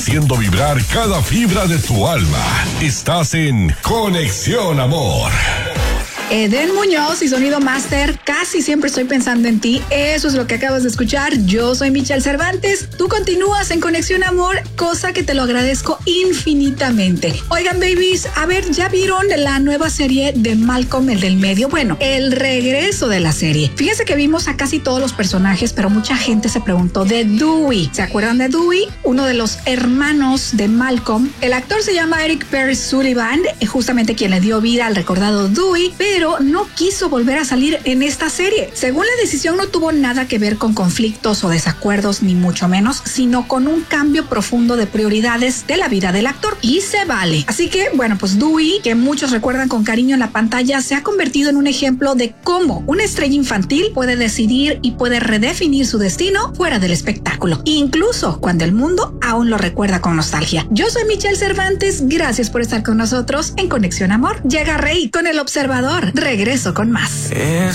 Haciendo vibrar cada fibra de tu alma. Estás en Conexión Amor. Eden Muñoz y Sonido Master, casi siempre estoy pensando en ti. Eso es lo que acabas de escuchar. Yo soy Michelle Cervantes. Tú continúas en Conexión Amor, cosa que te lo agradezco infinitamente. Oigan, babies, a ver, ¿ya vieron la nueva serie de Malcolm, el del medio? Bueno, el regreso de la serie. Fíjense que vimos a casi todos los personajes, pero mucha gente se preguntó de Dewey. ¿Se acuerdan de Dewey? Uno de los hermanos de Malcolm. El actor se llama Eric Perry Sullivan, justamente quien le dio vida al recordado Dewey, pero no quiso volver a salir en esta serie. Según la decisión, no tuvo nada que ver con conflictos o desacuerdos, ni mucho menos, sino con un cambio profundo de prioridades de la vida del actor. Y se vale. Así que, bueno, pues Dewey, que muchos recuerdan con cariño en la pantalla, se ha convertido en un ejemplo de cómo una estrella infantil puede decidir y puede redefinir su destino fuera del espectáculo, incluso cuando el mundo aún lo recuerda con nostalgia. Yo soy Michelle Cervantes, gracias por estar con nosotros en Conexión Amor. Llega Rey con El Observador. Regreso con más.